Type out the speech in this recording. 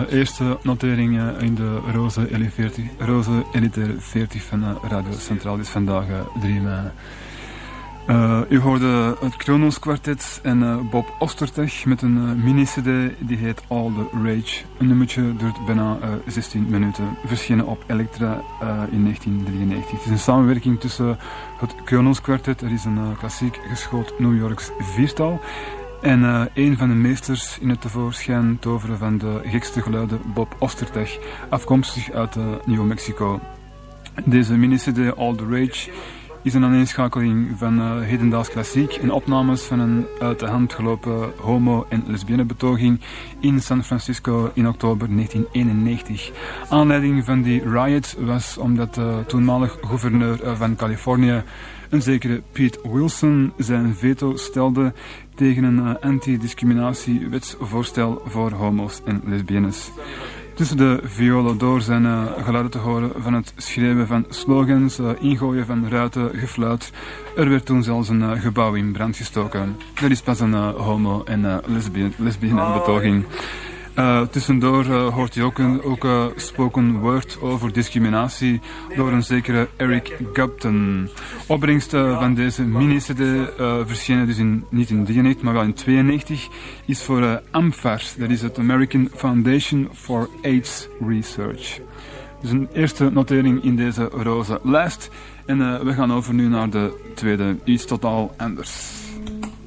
eerste notering in de Roze Elitaire 40 van Radio Centraal. Dit is vandaag 3 mei. U hoorde het Kronos Quartet en Bob Ostertag met een mini-cd die heet All the Rage. Een nummertje duurt bijna 16 minuten. Verschenen op Elektra in 1993. Het is een samenwerking tussen het Kronos Quartet, er is een klassiek geschoold New Yorks viertal, en een van de meesters in het tevoorschijn toveren van de gekste geluiden, Bob Ostertag, afkomstig uit New Mexico. Deze mini-cd All the Rage is een aaneenschakeling van hedendaags klassiek en opnames van een uit de hand gelopen homo- en lesbienne betoging in San Francisco in oktober 1991. Aanleiding van die riot was omdat de toenmalig gouverneur van Californië, een zekere Pete Wilson, zijn veto stelde tegen een antidiscriminatiewetsvoorstel voor homo's en lesbiennes. Tussen de violen door zijn geluiden te horen van het schreeuwen van slogans, ingooien van ruiten, gefluit. Er werd toen zelfs een gebouw in brand gestoken. Er is pas een homo- en lesbienne betoging. Tussendoor hoort hij ook spoken word over discriminatie door een zekere Eric Gupton. Opbrengst van deze mini-cd, verschenen dus niet in 93, maar wel in 92, is voor AMFAR, dat is het American Foundation for AIDS Research. Dus een eerste notering in deze roze lijst. En we gaan over nu naar de tweede, iets totaal anders.